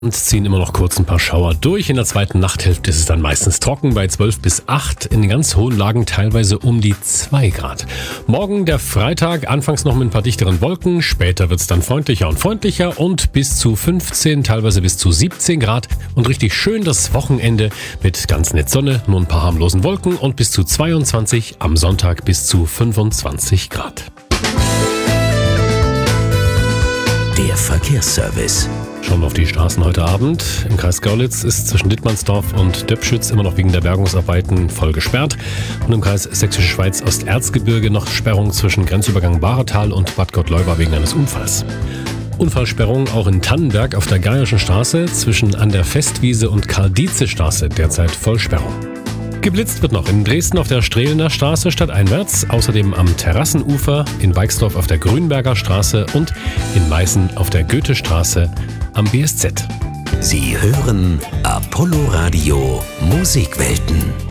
Und ziehen immer noch kurz ein paar Schauer durch. In der zweiten Nachthälfte ist es dann meistens trocken bei 12 bis 8. In den ganz hohen Lagen teilweise um die 2 Grad. Morgen der Freitag, anfangs noch mit ein paar dichteren Wolken. Später wird es dann freundlicher und bis zu 15, teilweise bis zu 17 Grad. Und richtig schön das Wochenende mit ganz nett Sonne, nur ein paar harmlosen Wolken und bis zu 22, am Sonntag bis zu 25 Grad. Der Verkehrsservice. Schauen wir auf die Straßen heute Abend. Im Kreis Görlitz ist zwischen Dittmannsdorf und Döpschütz immer noch wegen der Bergungsarbeiten voll gesperrt. Und im Kreis Sächsische Schweiz Osterzgebirge noch Sperrung zwischen Grenzübergang Bahretal und Bad Gottleuba wegen eines Unfalls. Unfallsperrung auch in Tannenberg auf der Geierschen Straße zwischen an der Festwiese und Karl-Dietze-Straße derzeit Vollsperrung. Geblitzt wird noch in Dresden auf der Strehlener Straße stadteinwärts, außerdem am Terrassenufer, in Weixdorf auf der Grünberger Straße und in Meißen auf der Goethestraße am BSZ. Sie hören Apollo Radio Musikwelten.